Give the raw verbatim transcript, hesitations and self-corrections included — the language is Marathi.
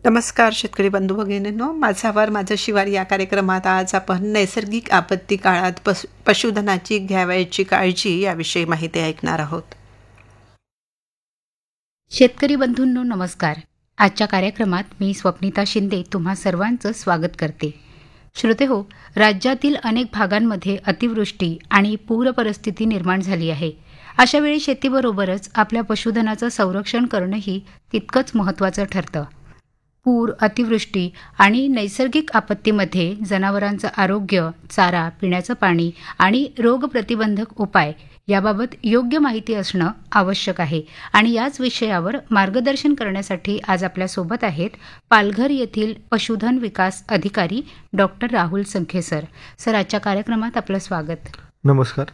नमस्कार शेतकरी बंधू भगिनींनो, माझावर माझं शिवार या कार्यक्रमात आज आपण नैसर्गिक आपत्ती काळात पशु पशुधनाची घ्यावयाची काळजी याविषयी माहिती ऐकणार आहोत. शेतकरी बंधूंनो नमस्कार. आजच्या कार्यक्रमात मी स्वप्निता शिंदे तुम्हा सर्वांचं स्वागत करते. श्रोते हो, राज्यातील अनेक भागांमध्ये अतिवृष्टी आणि पूर परिस्थिती निर्माण झाली आहे. अशावेळी शेतीबरोबरच आपल्या पशुधनाचं संरक्षण करणंही तितकंच महत्त्वाचं ठरतं. पूर, अतिवृष्टी आणि नैसर्गिक आपत्तीमध्ये जनावरांचं आरोग्य, चारा, पिण्याचं पाणी आणि रोगप्रतिबंधक उपाय याबाबत योग्य माहिती असणं आवश्यक आहे. आणि याच विषयावर मार्गदर्शन करण्यासाठी आज आपल्यासोबत आहेत पालघर येथील पशुधन विकास अधिकारी डॉक्टर राहुल संखे सर. सर, आजच्या कार्यक्रमात आपलं स्वागत. नमस्कार.